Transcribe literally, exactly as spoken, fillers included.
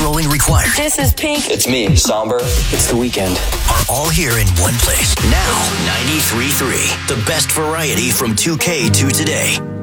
rolling required. This is Pink. It's me, Somber. It's The Weeknd. Are all here in one place. Now, ninety-three point three. The best variety from two K to today.